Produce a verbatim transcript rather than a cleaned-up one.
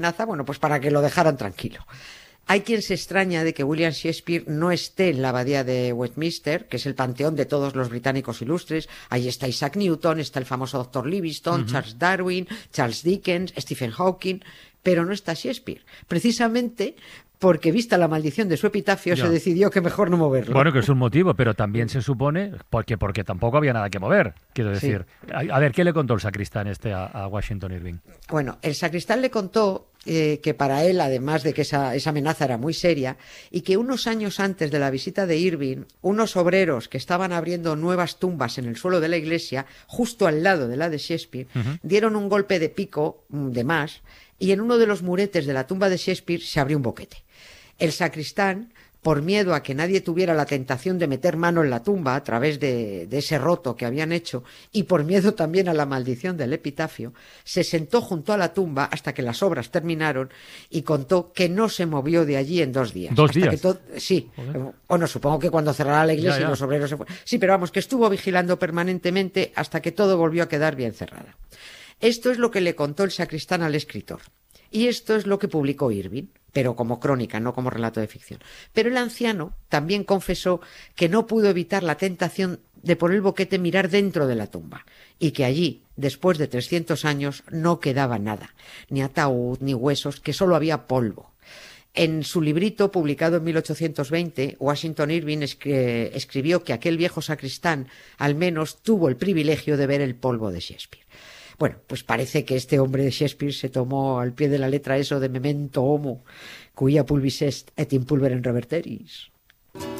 amenaza, bueno, pues para que lo dejaran tranquilo. Hay quien se extraña de que William Shakespeare no esté en la abadía de Westminster, que es el panteón de todos los británicos ilustres. Ahí está Isaac Newton, está el famoso doctor Livingstone, uh-huh. Charles Darwin, Charles Dickens, Stephen Hawking, pero no está Shakespeare. Precisamente porque, vista la maldición de su epitafio, ya. se decidió que mejor no moverlo. Bueno, que es un motivo, pero también se supone, porque, porque tampoco había nada que mover, quiero decir. Sí. A, a ver, ¿qué le contó el sacristán este a, a Washington Irving? Bueno, el sacristán le contó eh, que para él, además de que esa, esa amenaza era muy seria, y que unos años antes de la visita de Irving, unos obreros que estaban abriendo nuevas tumbas en el suelo de la iglesia, justo al lado de la de Shakespeare, uh-huh. dieron un golpe de pico de más, y en uno de los muretes de la tumba de Shakespeare se abrió un boquete. El sacristán, por miedo a que nadie tuviera la tentación de meter mano en la tumba a través de, de ese roto que habían hecho, y por miedo también a la maldición del epitafio, se sentó junto a la tumba hasta que las obras terminaron y contó que no se movió de allí en dos días. ¿Dos hasta días? Que to- sí, Joder. o no, supongo que cuando cerrara la iglesia ya, ya. y los obreros se fueron. Sí, pero vamos, que estuvo vigilando permanentemente hasta que todo volvió a quedar bien cerrada. Esto es lo que le contó el sacristán al escritor. Y esto es lo que publicó Irving, pero como crónica, no como relato de ficción. Pero el anciano también confesó que no pudo evitar la tentación de por el boquete mirar dentro de la tumba, y que allí, después de trescientos años, no quedaba nada, ni ataúd, ni huesos, que solo había polvo. En su librito, publicado en mil ochocientos veinte, Washington Irving escri- escribió que aquel viejo sacristán al menos tuvo el privilegio de ver el polvo de Shakespeare. Bueno, pues parece que este hombre de Shakespeare se tomó al pie de la letra eso de memento homo, cuia pulvis est et in pulverem reverteris.